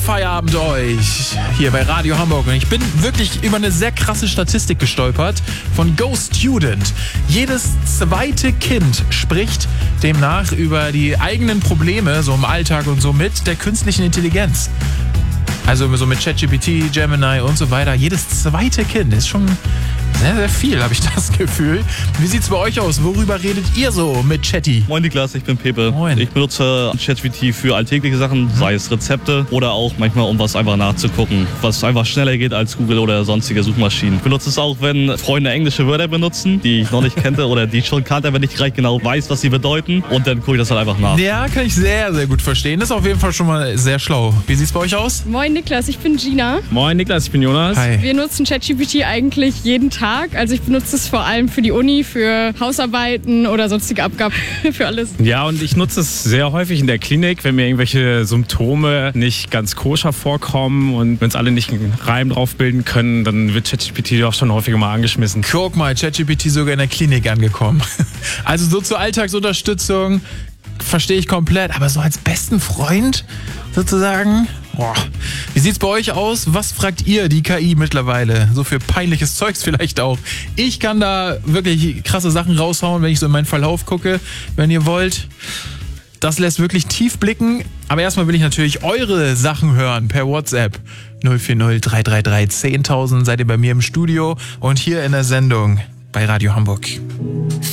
Feierabend euch hier bei Radio Hamburg. Und ich bin wirklich über eine sehr krasse Statistik gestolpert von Go Student. Jedes zweite Kind spricht demnach über die eigenen Probleme so im Alltag und so mit der künstlichen Intelligenz. Also so mit ChatGPT, Gemini und so weiter. Jedes zweite Kind ist schon sehr, sehr viel, habe ich das Gefühl. Wie sieht's bei euch aus? Worüber redet ihr so mit Chatty? Moin Niklas, ich bin Pepe. Moin. Ich benutze ChatGPT für alltägliche Sachen, sei es Rezepte oder auch manchmal, um was einfach nachzugucken, was einfach schneller geht als Google oder sonstige Suchmaschinen. Ich benutze es auch, wenn Freunde englische Wörter benutzen, die ich noch nicht kannte oder die ich schon kannte, aber nicht gleich genau weiß, was sie bedeuten. Und dann gucke ich das halt einfach nach. Ja, kann ich sehr, sehr gut verstehen. Das ist auf jeden Fall schon mal sehr schlau. Wie sieht's bei euch aus? Moin Niklas, ich bin Gina. Moin Niklas, ich bin Jonas. Hi. Wir nutzen ChatGPT eigentlich jeden Tag. Also ich benutze es vor allem für die Uni, für Hausarbeiten oder sonstige Abgaben, für alles. Ja, und ich nutze es sehr häufig in der Klinik, wenn mir irgendwelche Symptome nicht ganz koscher vorkommen und wenn es alle nicht einen Reim drauf bilden können, dann wird ChatGPT auch schon häufiger mal angeschmissen. Guck mal, ChatGPT sogar in der Klinik angekommen. Also so zur Alltagsunterstützung verstehe ich komplett, aber so als besten Freund sozusagen. Boah. Wie sieht's bei euch aus? Was fragt ihr die KI mittlerweile? So für peinliches Zeugs vielleicht auch. Ich kann da wirklich krasse Sachen raushauen, wenn ich so in meinen Verlauf gucke, wenn ihr wollt. Das lässt wirklich tief blicken. Aber erstmal will ich natürlich eure Sachen hören per WhatsApp. 040 333 10.000 seid ihr bei mir im Studio und hier in der Sendung bei Radio Hamburg.